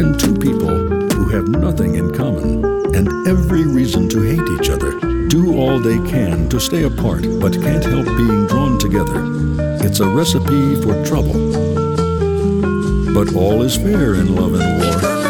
when two people who have nothing in common and every reason to hate each other do all they can to stay apart but can't help being drawn together, it's a recipe for trouble. But all is fair in love and war.